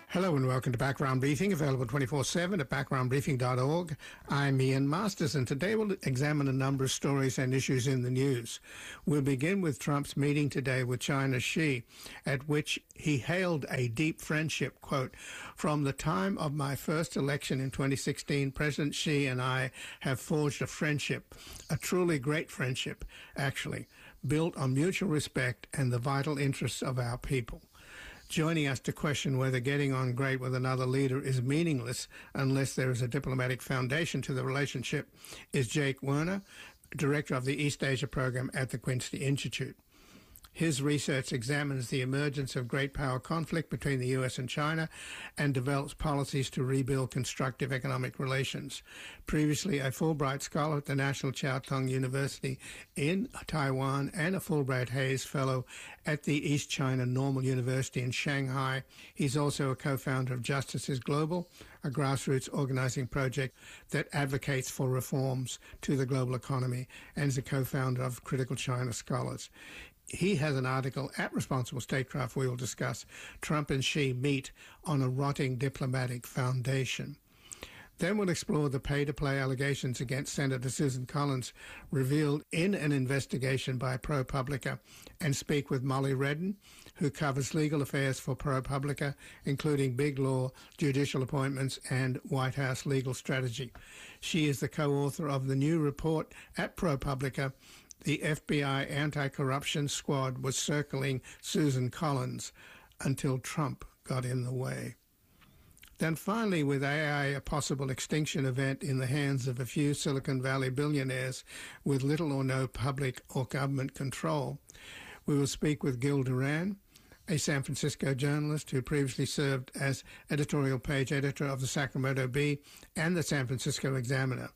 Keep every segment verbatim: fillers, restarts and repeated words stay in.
Hello and welcome to Background Briefing, available twenty-four seven at background briefing dot org. I'm Ian Masters, and today we'll examine a number of stories and issues in the news. We'll begin with Trump's meeting today with China's Xi, at which he hailed a deep friendship. Quote, "From the time of my first election in twenty sixteen, President Xi and I have forged a friendship, a truly great friendship, actually, built on mutual respect and the vital interests of our people." Joining us to question whether getting on great with another leader is meaningless unless there is a diplomatic foundation to the relationship is Jake Werner, Director of the East Asia Program at the Quincy Institute. His research examines the emergence of great power conflict between the U S and China and develops policies to rebuild constructive economic relations. Previously a Fulbright Scholar at the National Chiao Tung University in Taiwan and a Fulbright Hays Fellow at the East China Normal University in Shanghai, he's also a co-founder of Justice is Global, a grassroots organizing project that advocates for reforms to the global economy, and is a co-founder of Critical China Scholars. He has an article at Responsible Statecraft we will discuss. Trump and Xi meet on a rotting diplomatic foundation. Then we'll explore the pay-to-play allegations against Senator Susan Collins revealed in an investigation by ProPublica, and speak with Molly Redden, who covers legal affairs for ProPublica, including big law, judicial appointments, and White House legal strategy. She is the co-author of the new report at ProPublica. The F B I anti-corruption squad was circling Susan Collins until Trump got in the way. Then finally, with A I a possible extinction event in the hands of a few Silicon Valley billionaires with little or no public or government control, we will speak with Gil Duran, a San Francisco journalist who previously served as editorial page editor of the Sacramento Bee and the San Francisco Examiner.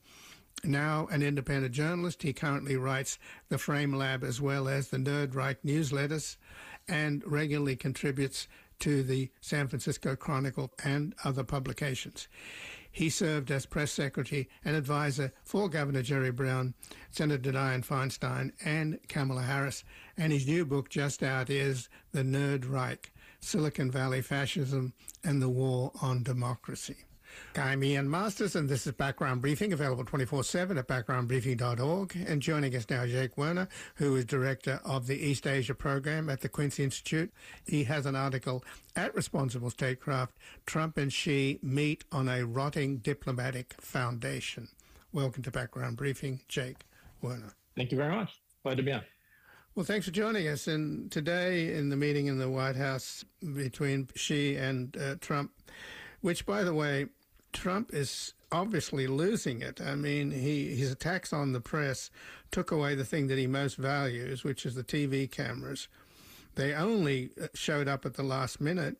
Now an independent journalist, he currently writes the Frame Lab as well as the Nerd Reich newsletters and regularly contributes to the San Francisco Chronicle and other publications. He served as press secretary and advisor for Governor Jerry Brown, Senator Dianne Feinstein, and Kamala Harris, and his new book just out is The Nerd Reich, Silicon Valley Fascism and the War on Democracy. I'm Ian Masters, and this is Background Briefing, available twenty-four seven at background briefing dot org. And joining us now, Jake Werner, who is Director of the East Asia Program at the Quincy Institute. He has an article at Responsible Statecraft, Trump and Xi meet on a rotting diplomatic foundation. Welcome to Background Briefing, Jake Werner. Thank you very much. Glad to be on. Well, thanks for joining us. And today in the meeting in the White House between Xi and uh, Trump, which, by the way, Trump is obviously losing it. I mean, he, his attacks on the press took away the thing that he most values, which is the T V cameras. They only showed up at the last minute.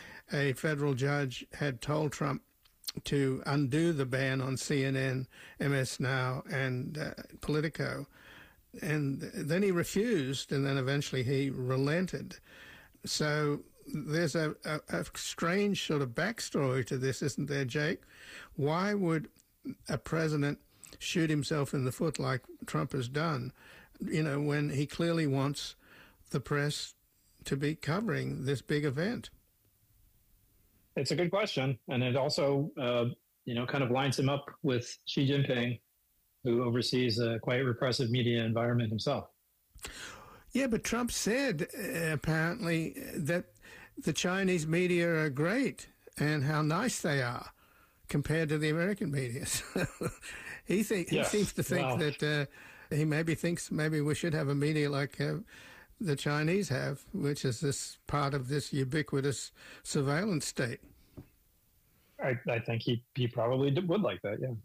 A federal judge had told Trump to undo the ban on C N N, M S Now, and uh, Politico. And then he refused, and then eventually he relented. So there's a, a, a strange sort of backstory to this, isn't there, Jake? Why would a president shoot himself in the foot like Trump has done, you know, when he clearly wants the press to be covering this big event? It's a good question. And it also, uh, you know, kind of lines him up with Xi Jinping, who oversees a quite repressive media environment himself. Yeah, but Trump said, uh, apparently, that the Chinese media are great and how nice they are compared to the American media. he, think, yes. he seems to think well, that uh, he maybe thinks maybe we should have a media like uh, the Chinese have, which is this part of this ubiquitous surveillance state. I, I think he, he probably would like that, yeah.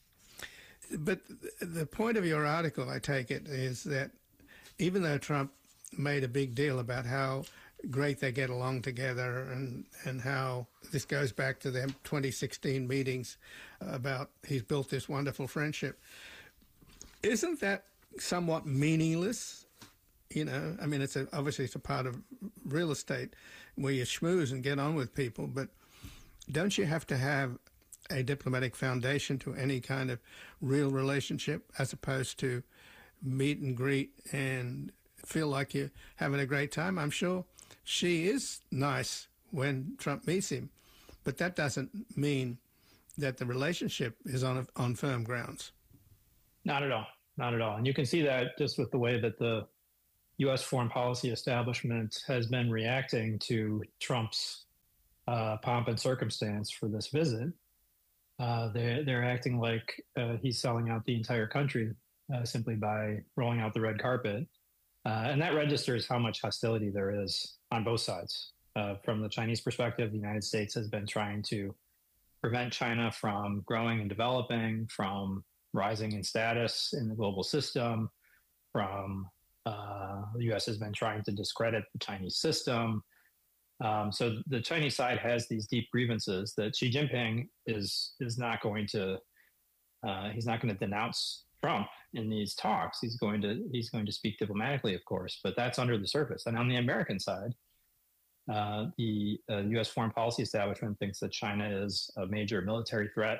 But the point of your article, I take it, is that even though Trump made a big deal about how great they get along together and, and how this goes back to their twenty sixteen meetings about he's built this wonderful friendship, isn't that somewhat meaningless? You know, I mean, it's a, obviously it's a part of real estate where you schmooze and get on with people, but don't you have to have a diplomatic foundation to any kind of real relationship as opposed to meet and greet and feel like you're having a great time? I'm sure she is nice when Trump meets him, but that doesn't mean that the relationship is on on firm grounds. Not at all. Not at all. And you can see that just with the way that the U S foreign policy establishment has been reacting to Trump's uh, pomp and circumstance for this visit. Uh, they're, they're acting like uh, he's selling out the entire country uh, simply by rolling out the red carpet. Uh, and that registers how much hostility there is on both sides. Uh, from the Chinese perspective, the United States has been trying to prevent China from growing and developing, from rising in status in the global system, from uh, the U S has been trying to discredit the Chinese system. Um, so the Chinese side has these deep grievances that Xi Jinping is is not going to uh, he's not going to denounce Trump in these talks. He's going to he's going to speak diplomatically, of course, but that's under the surface. And on the American side, uh, the uh, U S foreign policy establishment thinks that China is a major military threat.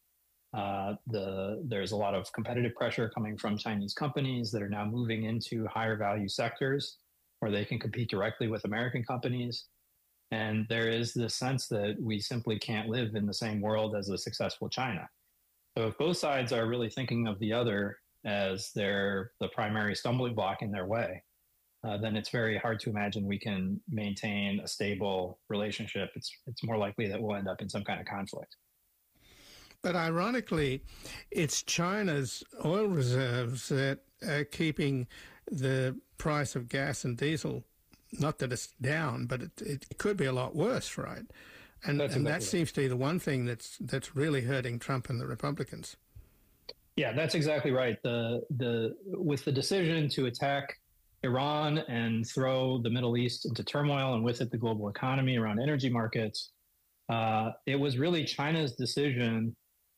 Uh, the there's a lot of competitive pressure coming from Chinese companies that are now moving into higher value sectors where they can compete directly with American companies. And there is this sense that we simply can't live in the same world as a successful China. So if both sides are really thinking of the other as their the primary stumbling block in their way, uh, then it's very hard to imagine we can maintain a stable relationship. It's it's more likely that we'll end up in some kind of conflict. But ironically, it's China's oil reserves that are keeping the price of gas and diesel, not that it's down, but it, it could be a lot worse, right? And, and exactly that right. seems to be the one thing that's that's really hurting Trump and the Republicans. Yeah, that's exactly right. The the with the decision to attack Iran and throw the Middle East into turmoil, and with it the global economy around energy markets, uh, it was really China's decision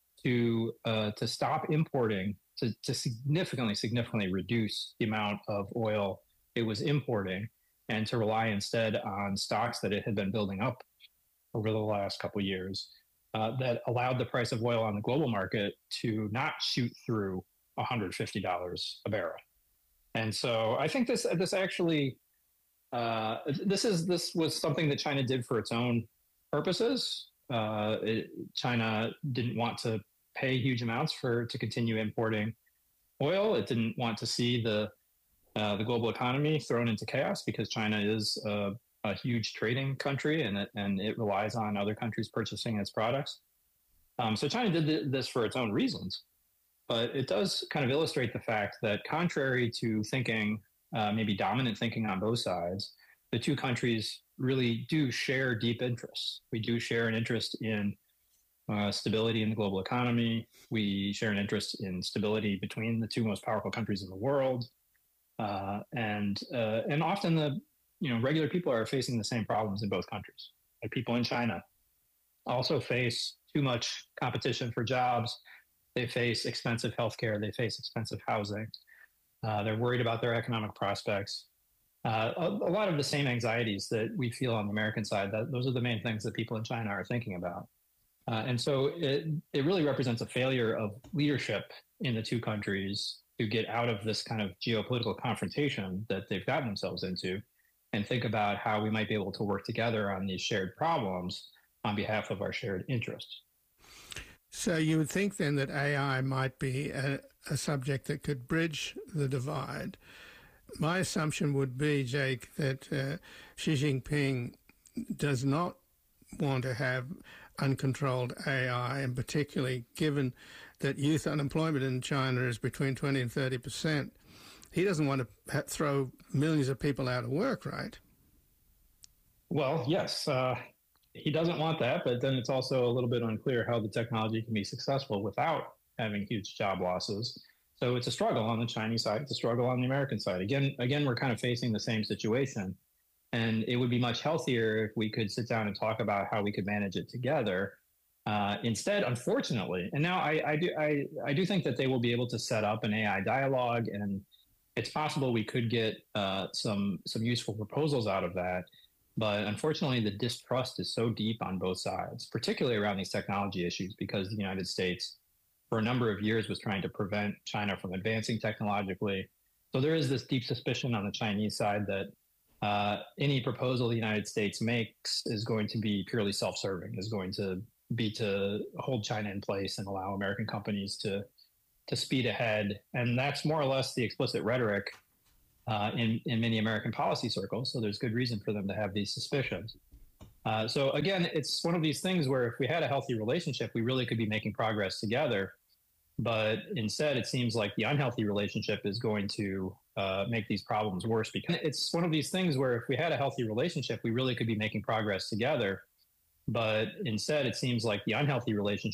to uh, to stop importing, to, to significantly, significantly reduce the amount of oil it was importing, and to rely instead on stocks that it had been building up over the last couple of years uh, that allowed the price of oil on the global market to not shoot through one hundred fifty dollars a barrel. And so I think this this actually uh, this is this was something that China did for its own purposes. Uh, it, China didn't want to pay huge amounts for to continue importing oil. It didn't want to see the uh, the global economy thrown into chaos because China is a, a huge trading country and it, and it relies on other countries purchasing its products. Um, so China did th- this for its own reasons, but it does kind of illustrate the fact that contrary to thinking, uh, maybe dominant thinking on both sides, the two countries really do share deep interests. We do share an interest in uh, stability in the global economy. We share an interest in stability between the two most powerful countries in the world. Uh, and uh, and often the you know regular people are facing the same problems in both countries. Like people in China also face too much competition for jobs. They face expensive healthcare. They face expensive housing. Uh, they're worried about their economic prospects. Uh, a, a lot of the same anxieties that we feel on the American side, that those are the main things that people in China are thinking about. Uh, and so it, it really represents a failure of leadership in the two countries to get out of this kind of geopolitical confrontation that they've gotten themselves into and think about how we might be able to work together on these shared problems on behalf of our shared interests. So you would think then that A I might be a, a subject that could bridge the divide. My assumption would be, Jake, that uh, Xi Jinping does not want to have uncontrolled A I, and particularly given that youth unemployment in China is between twenty and thirty percent. He doesn't want to ha- throw millions of people out of work, right? Well, yes, uh, he doesn't want that, but then it's also a little bit unclear how the technology can be successful without having huge job losses. So it's a struggle on the Chinese side. It's a struggle on the American side. Again, again, we're kind of facing the same situation. And it would be much healthier if we could sit down and talk about how we could manage it together. Uh, instead, unfortunately, and now I, I do I, I do think that they will be able to set up an A I dialogue, and it's possible we could get uh, some some useful proposals out of that. But unfortunately, the distrust is so deep on both sides, particularly around these technology issues, because the United States, for a number of years, was trying to prevent China from advancing technologically. So there is this deep suspicion on the Chinese side that uh, any proposal the United States makes is going to be purely self-serving, is going to be to hold China in place and allow American companies to to speed ahead. And that's more or less the explicit rhetoric uh, in, in many American policy circles. So there's good reason for them to have these suspicions. Uh, so again, it's one of these things where if we had a healthy relationship, we really could be making progress together. But instead, it seems like the unhealthy relationship is going to uh, make these problems worse. Because it's one of these things where if we had a healthy relationship, we really could be making progress together. But instead, it seems like the unhealthy relationship